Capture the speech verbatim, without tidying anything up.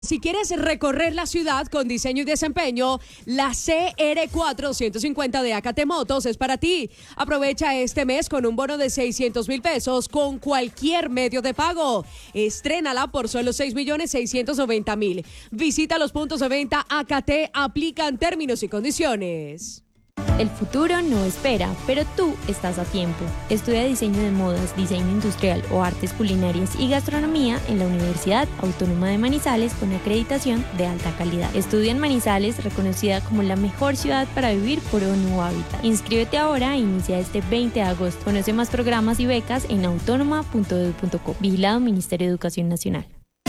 Si quieres recorrer la ciudad con diseño y desempeño, la C R cuatro ciento cincuenta de A K T Motos es para ti. Aprovecha este mes con un bono de seiscientos mil pesos con cualquier medio de pago. Estrénala por solo seis millones seiscientos noventa mil. Visita los puntos de venta A K T, aplican términos y condiciones. El futuro no espera, pero tú estás a tiempo. Estudia diseño de modas, diseño industrial o artes culinarias y gastronomía en la Universidad Autónoma de Manizales con acreditación de alta calidad. Estudia en Manizales, reconocida como la mejor ciudad para vivir por ONU Habitat. Inscríbete ahora e inicia este veinte de agosto. Conoce más programas y becas en autónoma punto edu punto co. Vigilado Ministerio de Educación Nacional.